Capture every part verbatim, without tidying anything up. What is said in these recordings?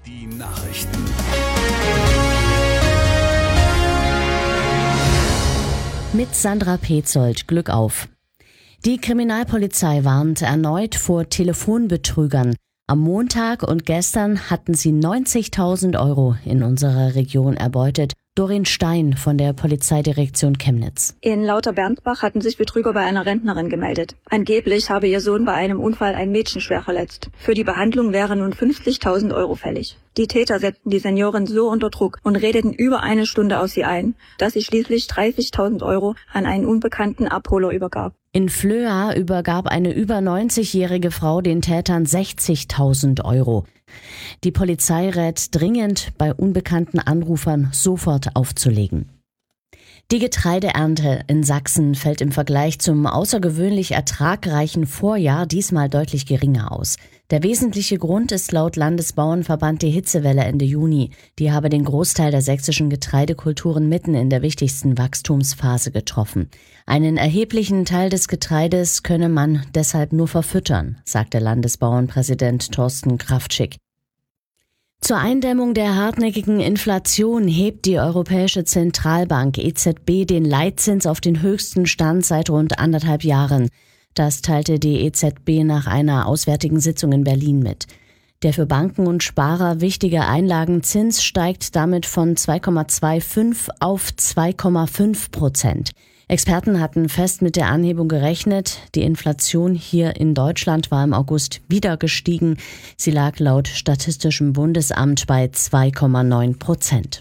Die Nachrichten. Mit Sandra Petzold, Glück auf. Die Kriminalpolizei warnt erneut vor Telefonbetrügern. Am Montag und gestern hatten sie neunzigtausend Euro in unserer Region erbeutet. Doreen Stein von der Polizeidirektion Chemnitz. In Lauterbernbach hatten sich Betrüger bei einer Rentnerin gemeldet. Angeblich habe ihr Sohn bei einem Unfall ein Mädchen schwer verletzt. Für die Behandlung wären nun fünfzigtausend Euro fällig. Die Täter setzten die Seniorin so unter Druck und redeten über eine Stunde auf sie ein, dass sie schließlich dreißigtausend Euro an einen unbekannten Abholer übergab. In Flöa übergab eine über neunzigjährige Frau den Tätern sechzigtausend Euro. Die Polizei rät dringend, bei unbekannten Anrufern sofort aufzulegen. Die Getreideernte in Sachsen fällt im Vergleich zum außergewöhnlich ertragreichen Vorjahr diesmal deutlich geringer aus. Der wesentliche Grund ist laut Landesbauernverband die Hitzewelle Ende Juni. Die habe den Großteil der sächsischen Getreidekulturen mitten in der wichtigsten Wachstumsphase getroffen. Einen erheblichen Teil des Getreides könne man deshalb nur verfüttern, sagte Landesbauernpräsident Thorsten Kraftschick. Zur Eindämmung der hartnäckigen Inflation hebt die Europäische Zentralbank E Z B den Leitzins auf den höchsten Stand seit rund anderthalb Jahren. Das teilte die E Z B nach einer auswärtigen Sitzung in Berlin mit. Der für Banken und Sparer wichtige Einlagenzins steigt damit von zwei Komma fünfundzwanzig auf zwei Komma fünf Prozent. Experten hatten fest mit der Anhebung gerechnet. Die Inflation hier in Deutschland war im August wieder gestiegen. Sie lag laut Statistischem Bundesamt bei zwei Komma neun Prozent.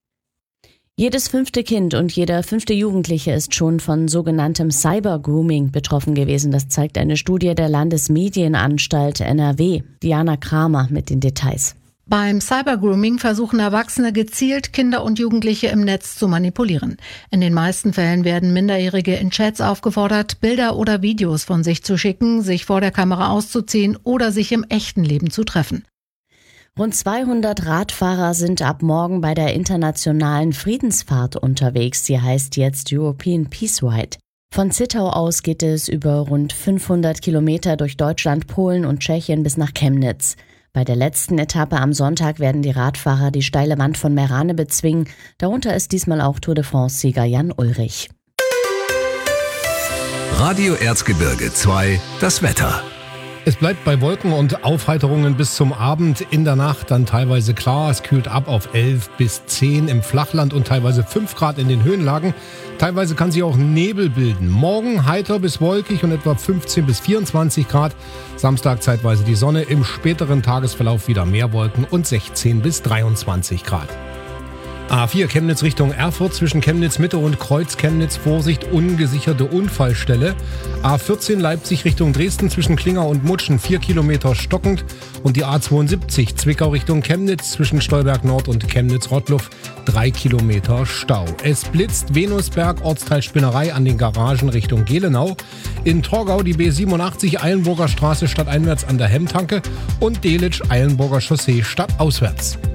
Jedes fünfte Kind und jeder fünfte Jugendliche ist schon von sogenanntem Cybergrooming betroffen gewesen. Das zeigt eine Studie der Landesmedienanstalt N R W. Diana Kramer mit den Details. Beim Cybergrooming versuchen Erwachsene gezielt Kinder und Jugendliche im Netz zu manipulieren. In den meisten Fällen werden Minderjährige in Chats aufgefordert, Bilder oder Videos von sich zu schicken, sich vor der Kamera auszuziehen oder sich im echten Leben zu treffen. Rund zweihundert Radfahrer sind ab morgen bei der internationalen Friedensfahrt unterwegs. Sie heißt jetzt European Peace Ride. Von Zittau aus geht es über rund fünfhundert Kilometer durch Deutschland, Polen und Tschechien bis nach Chemnitz. Bei der letzten Etappe am Sonntag werden die Radfahrer die steile Wand von Merane bezwingen. Darunter ist diesmal auch Tour de France-Sieger Jan Ullrich. Radio Erzgebirge zwei, das Wetter. Es bleibt bei Wolken und Aufheiterungen bis zum Abend. In der Nacht dann teilweise klar. Es kühlt ab auf elf bis zehn im Flachland und teilweise fünf Grad in den Höhenlagen. Teilweise kann sich auch Nebel bilden. Morgen heiter bis wolkig und etwa fünfzehn bis vierundzwanzig Grad. Samstag zeitweise die Sonne. Im späteren Tagesverlauf wieder mehr Wolken und sechzehn bis dreiundzwanzig Grad. A vier Chemnitz Richtung Erfurt zwischen Chemnitz Mitte und Kreuz Chemnitz. Vorsicht, ungesicherte Unfallstelle. A vierzehn Leipzig Richtung Dresden zwischen Klinger und Mutschen vier Kilometer stockend. Und die A zweiundsiebzig Zwickau Richtung Chemnitz zwischen Stolberg Nord und Chemnitz Rottluff drei Kilometer Stau. Es blitzt Venusberg, Ortsteil Spinnerei an den Garagen Richtung Gelenau. In Torgau die B siebenundachtzig Eilenburger Straße stadteinwärts an der Hemmtanke und Delitzsch Eilenburger Chaussee stadtauswärts.